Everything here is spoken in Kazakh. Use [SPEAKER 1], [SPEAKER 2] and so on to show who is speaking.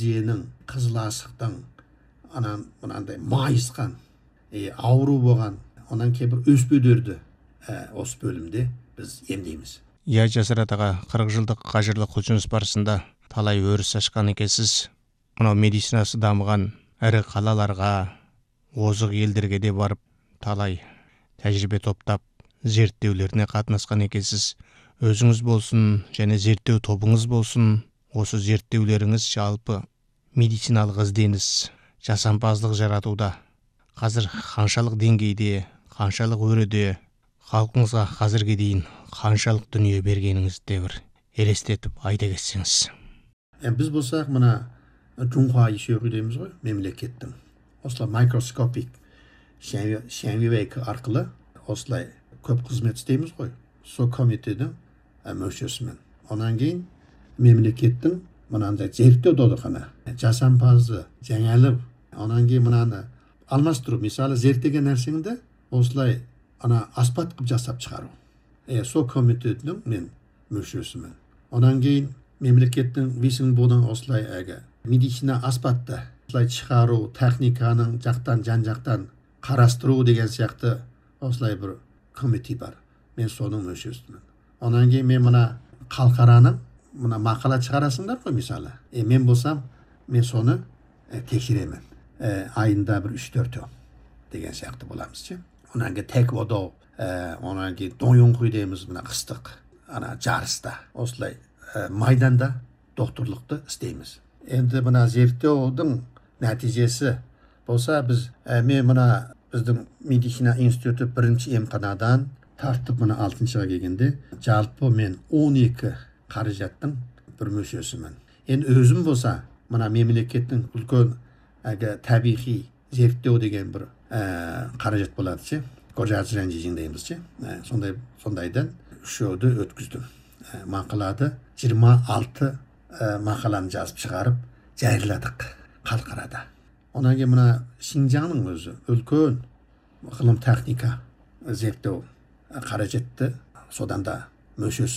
[SPEAKER 1] жиенің қызыл асықтың анан мынандай майысқан ауру болған онан кейбір өспөдөрдү осы бөлімде біз емдейміз.
[SPEAKER 2] Иә, Жасар атаға 40 жылдық қажырлы құлшыныс барысында талай өріс ашқан екенсіз. Мынау медицинасы дамыған ірі қалаларға, озық елдерге де барып, талай тәжірибе топтап, зерттеулеріне қатынасқан екенсіз. Өзіңіз болсын, және зерттеу тобыңыз болсын, осы зерттеулеріңіз жалпы медициналық ізденіс, жасампаздық жаратуда қазір қаншалық деңгейде, қаншалық өреде, халқыңызға қазірге дейін қаншалық дүние бергеніңізді бір елестетіп айта кетсеңіз.
[SPEAKER 1] Біз болсақ, мына Жунхуа ишөгі дейміз ғой, мемлекеттің. Осылай микроскопик шәңгебек арқылы осылай көп қызмет істейміз ғой. Со комитетің мүшесімін. Онан кейін мемлекеттің мынандай зерттеу додырхана, жасампазды, жаңалық, онан кейін мынаны алмастыру. Мысалы, зерттеген нәрсеңді осылай аспат қып жасап шығару. Со комитетінің мен мүшесімін. Онан кейін мемлекеттің висің болың осылай медицина аспатты осылай шығару, техниканың жақтан, жан-жақтан қарастыру деген сияқты осылай бір комитет бар. Мен соның мүшесімін. Онан кейін мен мына халықараның мына мақала шығарасыңдар ғой, мысалы. Мен болсам, мен соны тексеремін. Айында бір 3-4 деген сияқты боламыз. Онан кейін тэквондо, онан кейін дойонхуй дейміз, мына қыстық жарыста. Осылай майданда докторлықты істейміз. Енді мына зерттеудің нәтижесі болса, мен мына біздің медицина институты бірінші емханадан тартып мына 6-ға келгенде, жалпы мен 12 қаражаттың бір мүшесімін. Енді өзім болса, мына мемлекеттің үлкен табиғи зерттеу деген бір қаражат болады, Гожажран дейміз, сондайдан 3-ді өткіздім. Мақалады 26 мақаланы жазып шығарып жарияладық халықарада. Онан кейін мына Шинжаңның өзі үлкен ғылым техника зерттеу қаражатты содан да мүшесі